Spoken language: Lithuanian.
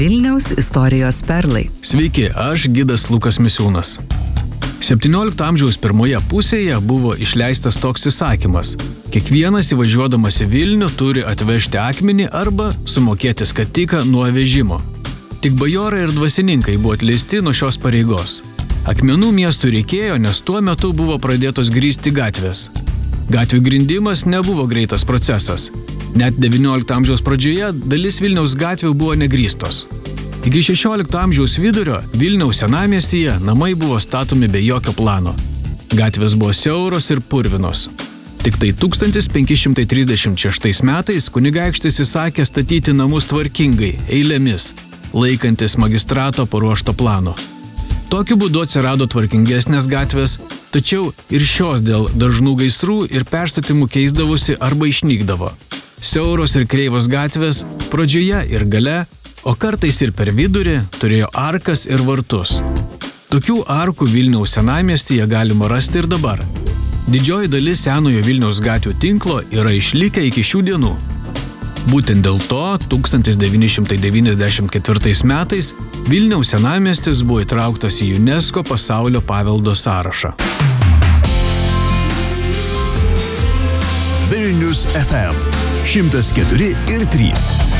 Vilniaus istorijos perlai. Sveiki, aš gidas Lukas Misiūnas. 17 amžiaus pirmoje pusėje buvo išleistas toks įsakymas. Kiekvienas įvažiuodamas į Vilnių turi atvežti akmenį arba sumokėti skatiką nuo vežimo. Tik bajorai ir dvasininkai buvo atleisti nuo šios pareigos. Akmenų miestui reikėjo, nes tuo metu buvo pradėtos grįsti gatvės. Gatvių grindimas nebuvo greitas procesas. Net 19 amžiaus pradžioje dalis Vilniaus gatvių buvo negrįstos. Iki 16 amžiaus vidurio Vilniaus senamiestyje namai buvo statomi be jokio plano. Gatvės buvo siauros ir purvinos. Tik tai 1536 metais kunigaikštis įsakė statyti namus tvarkingai, eilėmis, laikantis magistrato paruošto plano. Tokiu būdu atsirado tvarkingesnės gatvės, tačiau ir šios dėl dažnų gaisrų ir perstatymų keisdavosi arba išnykdavo. Siauros ir kreivos gatvės pradžioje ir gale, o kartais ir per vidurį turėjo arkas ir vartus. Tokių arkų Vilniaus senamiestyje galima rasti ir dabar. Didžioji dalis senojo Vilniaus gatvių tinklo yra išlikę iki šių dienų. Būtent dėl to 1994 metais Vilniaus senamiestis buvo įtrauktas į UNESCO pasaulio paveldo sąrašą. Vilnius FM 104 ir 3.